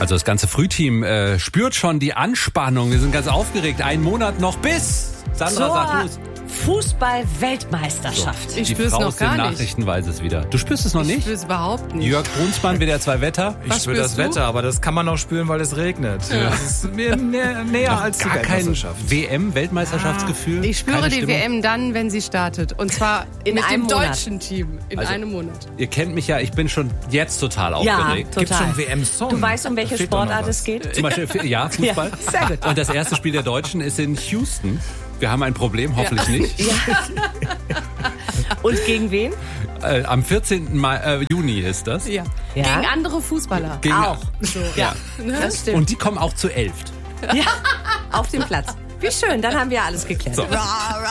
Also das ganze Frühteam spürt schon die Anspannung. Wir sind ganz aufgeregt. Ein Monat noch bis. Sandra, sag los. Fußball-Weltmeisterschaft. Ich Die spür's Frau noch aus den gar nicht. Nachrichten weiß es wieder. Du spürst es noch Ich nicht? spür's überhaupt nicht. Jörg Brunsmann, WDR 2 Wetter. Ich spüre das spürst du? Wetter, aber das kann man auch spüren, weil es regnet. Das ist mir näher als die Gar kein Weltmeisterschaft. WM-Weltmeisterschaftsgefühl? Ich spüre Keine die Stimmung? WM dann, wenn sie startet. Und zwar In mit einem dem Monat. deutschen Team. In Also, einem Monat. Ihr kennt mich ja, ich bin schon jetzt total aufgeregt. Gibt's total. schon WM-Song? Du weißt, um welche Fehlt doch noch Sportart was. es geht? Zum Beispiel, ja, Fußball. Ja, sehr gut. Und das erste Spiel der Deutschen ist in Houston. Wir haben ein Problem, hoffentlich nicht. Und gegen wen? Am 14. Juni ist das. Ja. Ja. Gegen andere Fußballer. Gegen- Auch. So. Ja, das stimmt. Und die kommen auch zu 11. Ja, auf dem Platz. Wie schön, dann haben wir alles geklärt. So.